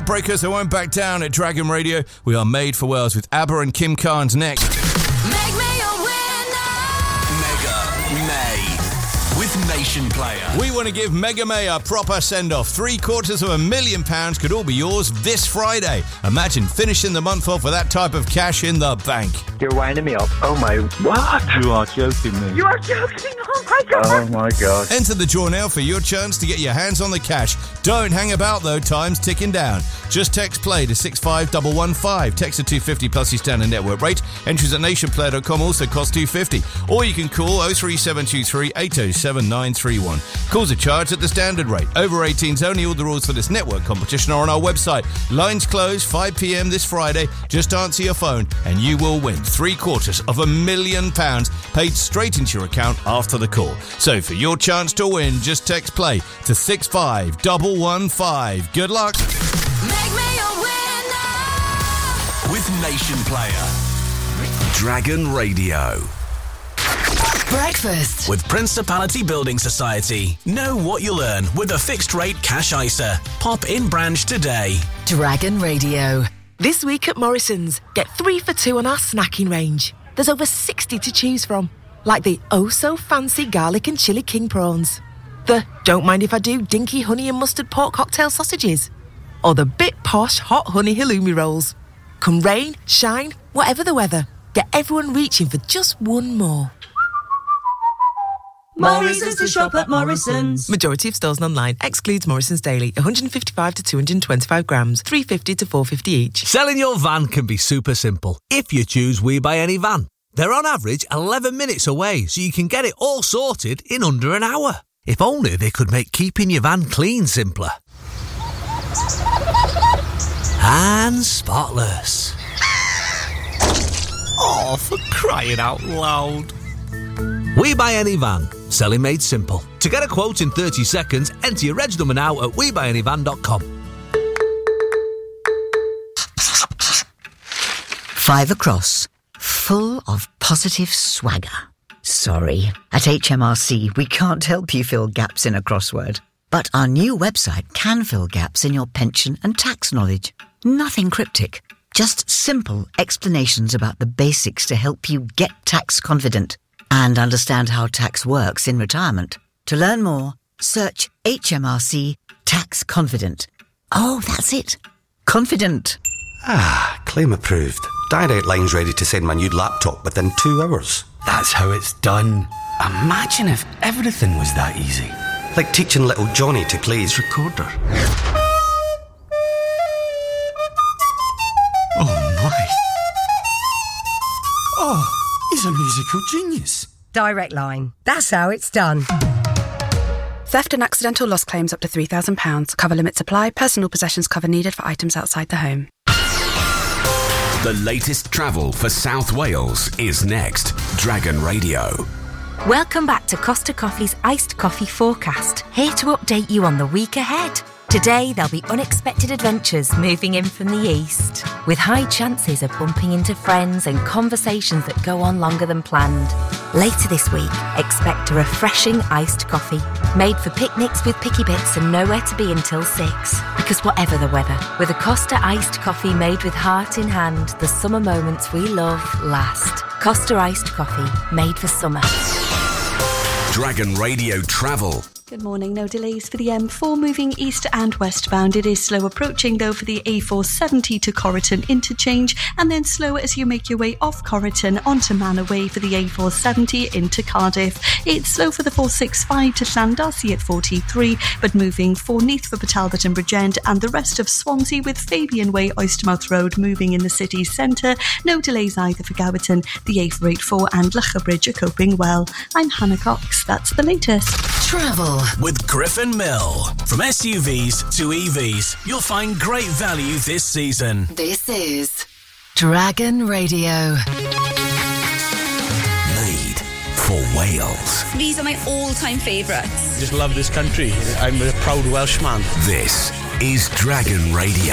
Heartbreakers, they won't back down at Dragon Radio. We are made for Wales with ABBA and Kim Carnes next. Make me a winner. Mega May with Nation Player. We want to give Mega May a proper send-off. £750,000 could all be yours this Friday. Imagine finishing the month off with that type of cash in the bank. You're winding me up. Oh my... What? You are joking me. You are joking. Oh my God. Oh my God. Enter the draw now for your chance to get your hands on the cash. Don't hang about though, time's ticking down. Just text play to 65115. Text to 250 plus your standard network rate. Entries at nationplayer.com also cost $2.50. Or you can call 03723 807 931. Calls are charged at the standard rate. Over 18s only. All the rules for this network competition are on our website. Lines close 5 p.m. this Friday. Just answer your phone and you will win £750,000 paid straight into your account after the call. So for your chance to win, just text play to 65115. Good luck. Make me a winner. With Nation Player. Dragon Radio. Breakfast With Principality Building Society. Know what you'll earn with a fixed rate cash ISA. Pop in branch today. Dragon Radio. This week at Morrison's, get 3 for 2 on our snacking range. There's over 60 to choose from, like the oh-so-fancy garlic and chili king prawns, the don't mind if I do dinky honey and mustard pork cocktail sausages, or the bit posh hot honey halloumi rolls. Come rain, shine, whatever the weather, get everyone reaching for just one more. Morrison's to shop at Morrison's. Majority of stores and online. Excludes Morrison's Daily. 155 to 225 grams. 350 to 450 each. Selling your van can be super simple if you choose We Buy Any Van. They're on average 11 minutes away, so you can get it all sorted in under an hour. If only they could make keeping your van clean simpler. And spotless. Oh, for crying out loud. We Buy Any Van. Selling made simple. To get a quote in 30 seconds, enter your reg number now at WeBuyAnyVan.com. 5 across. Full of positive swagger. Sorry, at HMRC we can't help you fill gaps in a crossword. But our new website can fill gaps in your pension and tax knowledge. Nothing cryptic. Just simple explanations about the basics to help you get tax confident and understand how tax works in retirement. To learn more, search HMRC Tax Confident. Oh, that's it. Confident. Ah, claim approved. Direct Line's ready to send my new laptop within 2 hours. That's how it's done. Imagine if everything was that easy. Like teaching little Johnny to play his recorder. Oh my. Oh, he's a musical genius. Direct Line. That's how it's done. Theft and accidental loss claims up to £3,000. Cover limits apply. Personal possessions cover needed for items outside the home. The latest travel for South Wales is next. Dragon Radio. Welcome back to Costa Coffee's Iced Coffee Forecast. Here to update you on the week ahead. Today, there'll be unexpected adventures moving in from the east, with high chances of bumping into friends and conversations that go on longer than planned. Later this week, expect a refreshing iced coffee, made for picnics with picky bits and nowhere to be until 6. Because whatever the weather, with a Costa iced coffee made with heart in hand, the summer moments we love last. Costa iced coffee, made for summer. Dragon Radio Travel. Good morning. No delays for the M4 moving east and westbound. It is slow approaching though for the A470 to Corriton interchange, and then slower as you make your way off Corriton onto Manor Way for the A470 into Cardiff. It's slow for the 465 to Llandarcy at 43, but moving for Neath for Talbot and Bridgend and the rest of Swansea, with Fabian Way Oystermouth Road moving in the city centre. No delays either for Gowerton. The A484 and Lycha Bridge are coping well. I'm Hannah Cox. That's the latest. Travel with Griffin Mill. From SUVs to EVs, you'll find great value this season. This is Dragon Radio. Made for Wales. These are my all-time favourites. Just love this country. I'm a proud Welshman. This is Dragon Radio.